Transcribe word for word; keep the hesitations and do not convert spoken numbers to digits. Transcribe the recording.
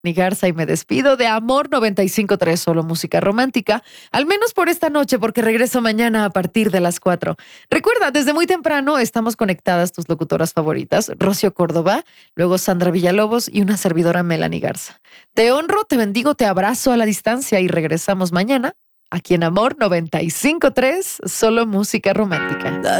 Ni Garza y me despido de Amor noventa y cinco punto tres, solo música romántica, al menos por esta noche, porque regreso mañana a partir de las cuatro. Recuerda, desde muy temprano estamos conectadas tus locutoras favoritas, Rocío Córdoba, luego Sandra Villalobos y una servidora Melanie Garza. Te honro, te bendigo, te abrazo a la distancia y regresamos mañana aquí en Amor noventa y cinco punto tres, solo música romántica.